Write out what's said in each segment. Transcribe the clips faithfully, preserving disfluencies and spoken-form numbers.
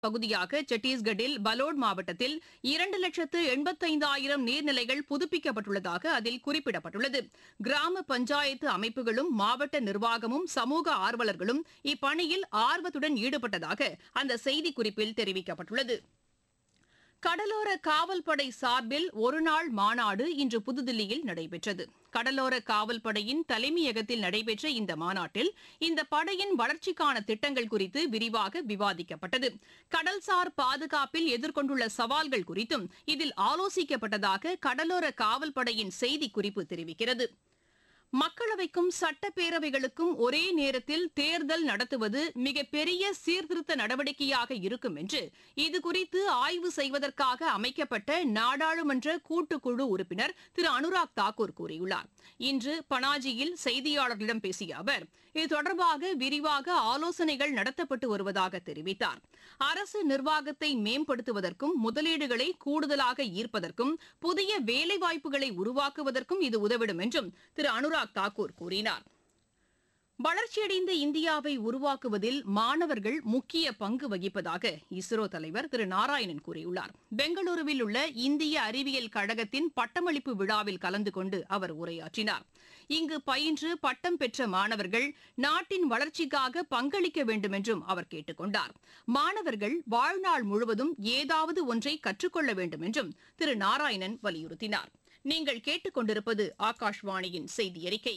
பகுதியாக சத்தீஸ்கட்டில் பலோட் மாவட்டத்தில் இரண்டு லட்சத்து எண்பத்தைந்தாயிரம் நீர்நிலைகள் புதுப்பிக்கப்பட்டுள்ளதாக அதில் குறிப்பிடப்பட்டுள்ளது. கிராம பஞ்சாயத்து அமைப்புகளும் மாவட்ட நிர்வாகமும் சமூக ஆர்வலர்களும் இப்பணியில் ஆர்வத்துடன் ஈடுபட்டதாக அந்த செய்திக்குறிப்பில் தெரிவிக்கப்பட்டுள்ளது. கடலோர காவல்படை சார்பில் ஒருநாள் மாநாடு இன்று புதுதில்லியில் நடைபெற்றது. கடலோர காவல்படையின் தலைமையகத்தில் நடைபெற்ற இந்த மாநாட்டில் இந்த படையின் வளர்ச்சிக்கான திட்டங்கள் குறித்து விரிவாக விவாதிக்கப்பட்டது. கடல்சார் பாதுகாப்பில் எதிர்கொண்டுள்ள சவால்கள் குறித்தும் இதில் ஆலோசிக்கப்பட்டதாக கடலோர காவல்படையின் செய்திக்குறிப்பு தெரிவிக்கிறது. மக்களவைக்கும் சட்டப்பேரவைகளுக்கும் ஒரே நேரத்தில் தேர்தல் நடத்துவது மிகப்பெரிய சீர்திருத்த நடவடிக்கையாக இருக்கும் என்று இதுகுறித்து ஆய்வு செய்வதற்காக அமைக்கப்பட்ட நாடாளுமன்ற கூட்டுக்குழு உறுப்பினர் திரு அனுராக் தாக்கூர் கூறியுள்ளார். இன்று பனாஜியில் செய்தியாளர்களிடம் பேசிய அவர் இது தொடர்பாக விரிவாக ஆலோசனைகள் நடத்தப்பட்டு வருவதாக தெரிவித்தார். அரசு நிர்வாகத்தை மேம்படுத்துவதற்கும் முதலீடுகளை கூடுதலாக ஈர்ப்பதற்கும் புதிய வேலைவாய்ப்புகளை உருவாக்குவதற்கும் இது உதவிடும் என்றும் திரு அனுராக் தாக்கூர் கூறினார். வளர்ச்சியடைந்த இந்தியாவை உருவாக்குவதில் மாணவர்கள் முக்கிய பங்கு வகிப்பதாக இஸ்ரோ தலைவர் திரு நாராயணன் கூறியுள்ளார். பெங்களூருவில் உள்ள இந்திய அறிவியல் கழகத்தின் பட்டமளிப்பு விழாவில் கலந்து கொண்டு அவர் உரையாற்றினார். இங்கு பயின்று பட்டம் பெற்ற மாணவர்கள் நாட்டின் வளர்ச்சிக்காக பங்களிக்க வேண்டும் என்றும் அவர் கேட்டுக் கொண்டார். மாணவர்கள் வாழ்நாள் முழுவதும் ஏதாவது ஒன்றை கற்றுக்கொள்ள வேண்டும் என்றும் திரு நாராயணன் வலியுறுத்தினார். நீங்கள் கேட்டுக் கொண்டிருப்பது ஆகாஷ்வாணியின் செய்தி அறிக்கை.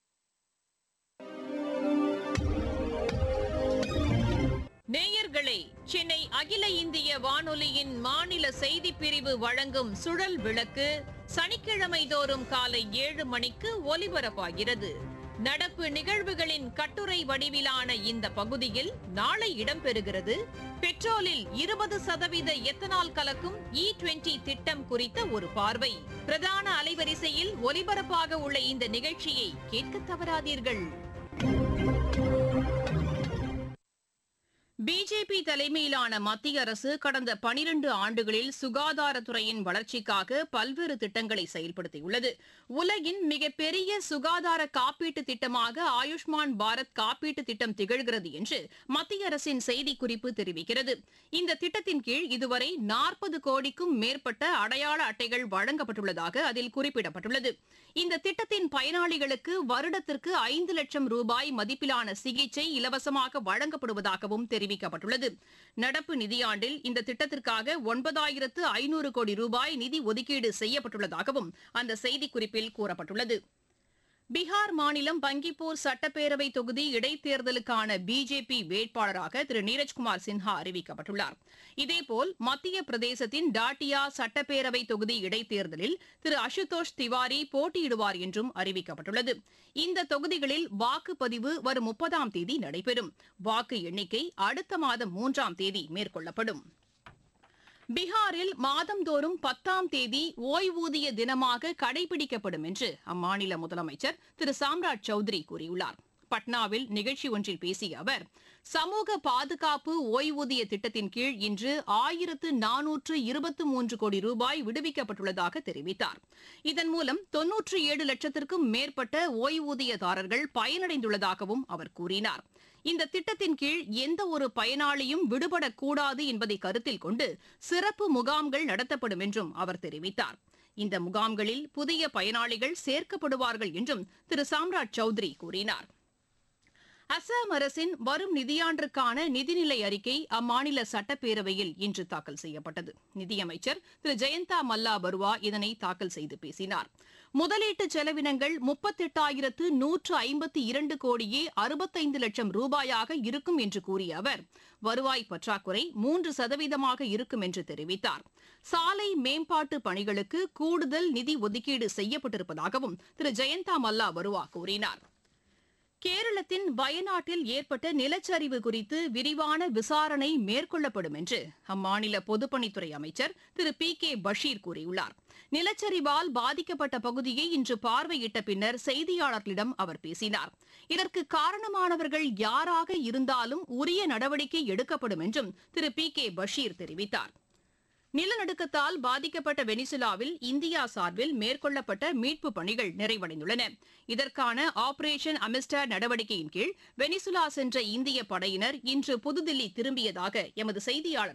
நேயர்களே, சென்னை அகில இந்திய வானொலியின் மாநில செய்திப் பிரிவு வழங்கும் சுழல் விளக்கு சனிக்கிழமை தோறும் காலை ஏழு மணிக்கு ஒலிபரப்பாகிறது. நடப்பு நிகழ்வுகளின் கட்டுரை வடிவிலான இந்த பகுதியில் நாளை இடம்பெறுகிறது பெட்ரோலில் இருபது சதவீத எத்தனால் கலக்கும் இ டுவெண்டி திட்டம் குறித்த ஒரு பார்வை. பிரதான அலைவரிசையில் ஒலிபரப்பாக உள்ள இந்த நிகழ்ச்சியை கேட்க தவறாதீர்கள். பிஜேபி தலைமையிலான மத்திய அரசு கடந்த பனிரண்டு ஆண்டுகளில் சுகாதாரத்துறையின் வளர்ச்சிக்காக பல்வேறு திட்டங்களை செயல்படுத்தியுள்ளது. உலகின் மிகப்பெரிய சுகாதார காப்பீட்டு திட்டமாக ஆயுஷ்மான் பாரத் காப்பீட்டு திட்டம் திகழ்கிறது என்று மத்திய அரசின் செய்திக்குறிப்பு தெரிவிக்கிறது. இந்த திட்டத்தின் கீழ் இதுவரை நாற்பது கோடிக்கும் மேற்பட்ட அடையாள அட்டைகள் வழங்கப்பட்டுள்ளதாக அதில் குறிப்பிடப்பட்டுள்ளது. இந்த திட்டத்தின் பயனாளிகளுக்கு வருடத்திற்கு ஐந்து லட்சம் ரூபாய் மதிப்பிலான சிகிச்சை இலவசமாக வழங்கப்படுவதாகவும் தெரிவிக்கப்பட்டுள்ளது. நடப்பு நிதியாண்டில் இந்த திட்டத்திற்காக ஒன்பதாயிரத்து ஐநூறு கோடி ரூபாய் நிதி ஒதுக்கீடு செய்யப்பட்டுள்ளதாகவும் அந்த செய்திக்குறிப்பில் கூறப்பட்டுள்ளது. பீகார் மாநிலம் பங்கிப்பூர் சட்டப்பேரவை தொகுதி இடைத்தேர்தலுக்கான பிஜேபி வேட்பாளராக திரு நீரஜ்குமார் சின்ஹா அறிவிக்கப்பட்டுள்ளார். இதேபோல் மத்திய பிரதேசத்தின் டாட்டியா சட்டப்பேரவை தொகுதி இடைத்தேர்தலில் திரு அசுதோஷ் திவாரி போட்டியிடுவார் என்றும் அறிவிக்கப்பட்டுள்ளது. இந்த தொகுதிகளில் வாக்குப்பதிவு வரும் முப்பதாம் தேதி நடைபெறும். வாக்கு எண்ணிக்கை அடுத்த மாதம் மூன்றாம் தேதி மேற்கொள்ளப்படும். பீகாரில் மாதந்தோறும் பத்தாம் தேதி ஓய்வூதிய தினமாக கடைபிடிக்கப்படும் என்று அம்மாநில முதலமைச்சர் திரு சாம்ராஜ் சௌத்ரி கூறியுள்ளார். பட்னாவில் நிகழ்ச்சி ஒன்றில் பேசிய அவர் சமூக பாதுகாப்பு ஓய்வூதிய திட்டத்தின் கீழ் இன்று ஆயிரத்து நானூற்று இருபத்தி மூன்று கோடி ரூபாய் விடுவிக்கப்பட்டுள்ளதாக தெரிவித்தார். இதன் மூலம் தொன்னூற்றி ஏழு லட்சத்திற்கும் மேற்பட்ட ஓய்வூதியதாரர்கள் பயனடைந்துள்ளதாகவும் அவர் கூறினார். இந்த திட்டத்தின் கீழ் எந்த ஒரு பயனாளியும் விடுபடக்கூடாது என்பதை கருத்தில் கொண்டு சிறப்பு முகாம்கள் நடத்தப்படும் என்றும் அவர் தெரிவித்தார். இந்த முகாம்களில் புதிய பயனாளிகள் சேர்க்கப்படுவார்கள் என்றும் திரு சாம்ராஜ் சௌத்ரி கூறினார். அசாம் அரசின் வரும் நிதியாண்டிற்கான நிதிநிலை அறிக்கை அம்மாநில சட்டப்பேரவையில் இன்று தாக்கல் செய்யப்பட்டது. நிதியமைச்சர் திரு ஜெயந்தா மல்லா பருவா இதனை தாக்கல் செய்து பேசினார். முதலீட்டு செலவினங்கள் முப்பத்தெட்டாயிரத்து நூற்று ஐம்பத்தி இரண்டு கோடியே அறுபத்தைந்து லட்சம் ரூபாயாக இருக்கும் என்று கூறிய அவர் வருவாய் பற்றாக்குறை மூன்று சதவீதமாக இருக்கும் என்று தெரிவித்தார். சாலை மேம்பாட்டு பணிகளுக்கு கூடுதல் நிதி ஒதுக்கீடு செய்யப்பட்டிருப்பதாகவும் திரு ஜெயந்தா மல்லா பருவா கூறினார். கேரளத்தின் வயநாட்டில் ஏற்பட்ட நிலச்சரிவு குறித்து விரிவான விசாரணை மேற்கொள்ளப்படும் என்று அம்மாநில பொதுப்பணித்துறை அமைச்சர் திரு பி கே பஷீர் கூறியுள்ளார். நிலச்சரிவால் பாதிக்கப்பட்ட பகுதியை இன்று பார்வையிட்ட பின்னர் செய்தியாளர்களிடம் அவர் பேசினார். இதற்கு காரணமானவர்கள் யாராக இருந்தாலும் உரிய நடவடிக்கை எடுக்கப்படும் என்றும் திரு பி கே பஷீர் தெரிவித்தார். நிலநடுக்கத்தால் பாதிக்கப்பட்ட வெனிசுலாவில் இந்தியா சார்பில் மேற்கொள்ளப்பட்ட மீட்புப் பணிகள் நிறைவடைந்துள்ளன. இதற்கான ஆபரேஷன் அமிஸ்டர் நடவடிக்கையின் கீழ் வெனிசுலா சென்ற இந்திய படையினர் இன்று புதுதில்லி திரும்பியதாக எமது செய்தியாளர்